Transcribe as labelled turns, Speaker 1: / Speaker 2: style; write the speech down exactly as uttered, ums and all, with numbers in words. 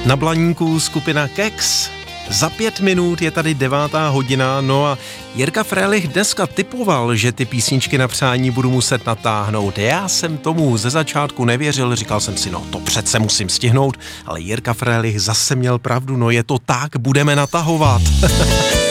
Speaker 1: Na Blaníku skupina Kex. Za pět minut je tady devátá hodina, no a Jirka Frélich dneska tipoval, že ty písničky na přání budu muset natáhnout. Já jsem tomu ze začátku nevěřil, říkal jsem si, no to přece musím stihnout, ale Jirka Frélich zase měl pravdu, no je to tak, budeme natahovat.